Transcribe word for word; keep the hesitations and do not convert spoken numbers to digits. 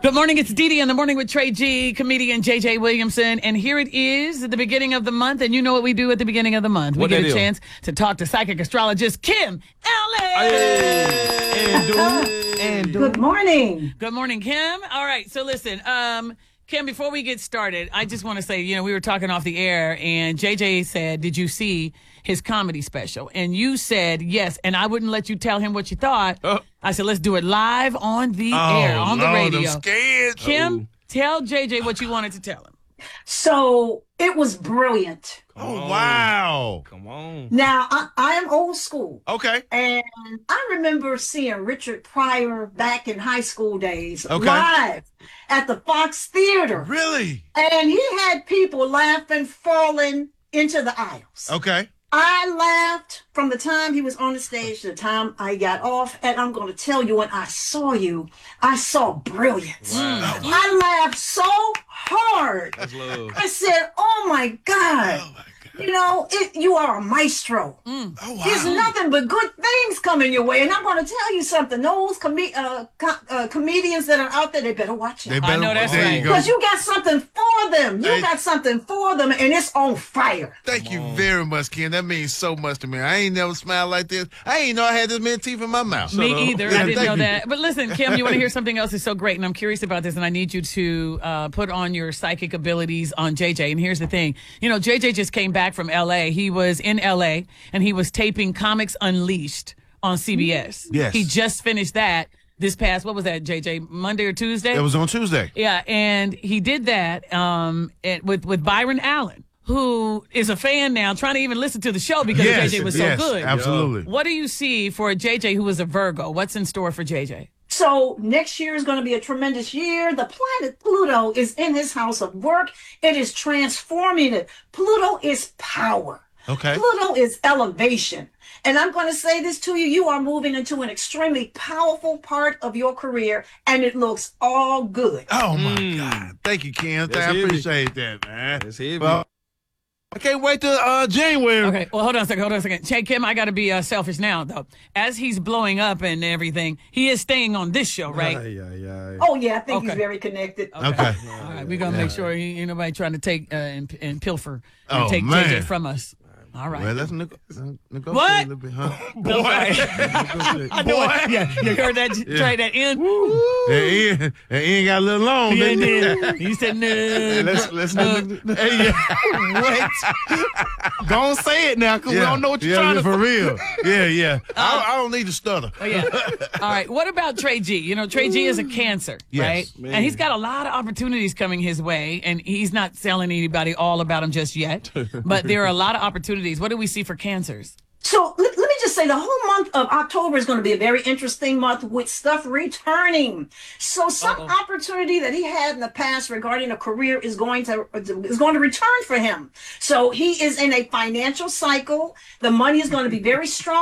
Good morning. It's Dee Dee in the morning with Trey G, comedian J J Williamson. And here it is at the beginning of the month. And you know what we do at the beginning of the month. What we get a is? chance to talk to psychic astrologist Kim Allen. Hey. And do, and do. Good morning. Good morning, Kim. All right. So listen, um, Kim, before we get started, I just want to say, you know, we were talking off the air and J J said, did you see his comedy special? And you said yes. And I wouldn't let you tell him what you thought. Oh. I said, let's do it live on the Oh, air, on the Lord, radio. I'm scared. Kim, Uh-oh. tell J J what you wanted to tell him. So it was brilliant. Oh, wow. Come on. Now, I, I am old school. Okay. And I remember seeing Richard Pryor back in high school days Okay. live at the Fox Theater. Really? And he had people laughing, falling into the aisles. Okay. I laughed from the time he was on the stage to the time I got off. And I'm going to tell you, when I saw you, I saw brilliance. Wow. I laughed so hard. That's love. I said, oh my God. Oh, my God. You know, it, you are a maestro. Oh, wow. There's nothing but good things coming your way. And I'm going to tell you something. Those com- uh, co- uh, comedians that are out there, they better watch They out. better, I know that's there right. you go. Because you got something for them. You Hey. got something for them, and it's on fire. Thank you very much, Ken. That means so much to me. I ain't never smiled like this. I ain't know I had this many teeth in my mouth. Me Shut up. either. Yeah, I didn't thank know you. that. But listen, Kim, you want to hear something else that's so great, and I'm curious about this, and I need you to uh, put on your psychic abilities on J J. And here's the thing. You know, J J just came back from L A. He was in L A, and he was taping Comics Unleashed on C B S. Yes. He just finished that this past, what was that, J J, Monday or Tuesday? It was on Tuesday. Yeah, and he did that um, it, with, with Byron Allen, who is a fan now, trying to even listen to the show because Yes, J J was yes, so good. absolutely. What do you see for J J, who is a Virgo? What's in store for J J? So next year is going to be a tremendous year. The planet Pluto is in his house of work. It is transforming it. Pluto is power. Okay. Pluto is elevation. And I'm going to say this to you. You are moving into an extremely powerful part of your career, and it looks all good. Oh, my God. Thank you, Ken. That's I heavy. appreciate that, man. That's heavy. Well, I can't wait till uh, January. Okay, well, hold on a second, hold on a second. Che Kim, I got to be uh, selfish now, though. As he's blowing up and everything, he is staying on this show, right? Ay, ay, ay. Oh, yeah, I think Okay. he's very connected. Okay. All right, we're going to make sure he, ain't nobody trying to take uh, and, and pilfer and Oh, take man. J J from us. All right. Well, let's neg- negotiate What? a little bit, huh? Boy. I know it. Yeah, you heard that, Yeah. try that in? And Ian, and Ian got a little long, Yeah, didn't he? did. He said, no. Let's let's Uh, Hey, yeah. what? Go on, say it now, cause we Yeah. don't know what you're yeah, trying to. for real. Yeah, yeah. I, I don't need to stutter. Oh, yeah. All right. What about Trey G? You know, Trey G is a Cancer, Yes, right? man. And he's got a lot of opportunities coming his way, and he's not telling anybody all about them just yet. But there are a lot of opportunities. What do we see for Cancers? So let, let me just say the whole month of October is going to be a very interesting month with stuff returning. So some Uh-oh. opportunity that he had in the past regarding a career is going to is going to return for him. So he is in a financial cycle. The money is going to be very strong.